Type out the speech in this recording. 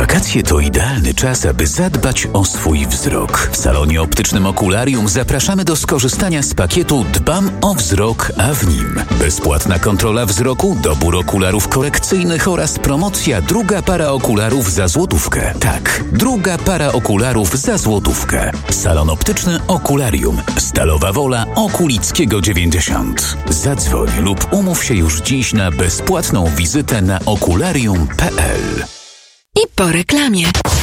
Wakacje to idealny czas, aby zadbać o swój wzrok. W salonie optycznym Okularium zapraszamy do skorzystania z pakietu Dbam o wzrok, a w nim bezpłatna kontrola wzroku, dobór okularów korekcyjnych oraz promocja druga para okularów za złotówkę. Tak, druga para okularów za złotówkę. Salon optyczny Okularium. Stalowa Wola, Okulickiego 90. Zadzwoń lub umów się już dziś na bezpłatną wizytę na okularium.pl. I po reklamie.